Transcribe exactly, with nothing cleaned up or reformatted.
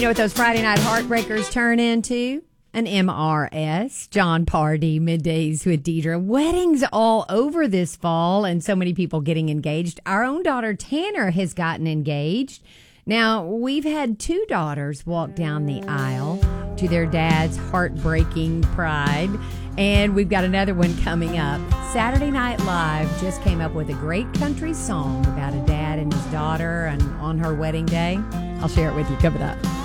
You know what those Friday night heartbreakers turn into? An M R S. John Pardee, Middays with Deidre. Weddings all over this fall and so many people getting engaged. Our own daughter Tanner has gotten engaged. Now, we've had two daughters walk down the aisle to their dad's heartbreaking pride. And we've got another one coming up. Saturday Night Live just came up with a great country song about a dad and his daughter and on her wedding day. I'll share it with you coming up.